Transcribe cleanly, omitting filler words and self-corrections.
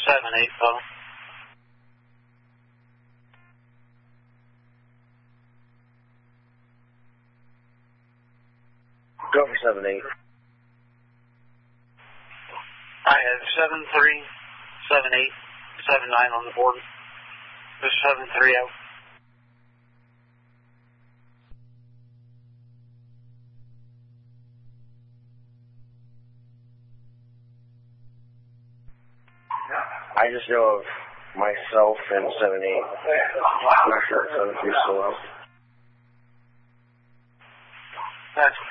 7-8, Bubba. Go for 7-8. I have 7-3, 7-8, 7-9 on the board. Just 7-3 out. I just know of myself and 7-8. I'm not sure if 7-3 is still out. That's